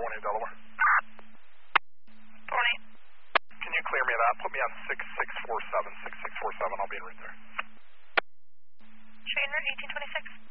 in Delaware. Thorny. Can you clear me that? Put me on 6647. 6647. I'll be en route there. Train route 1826.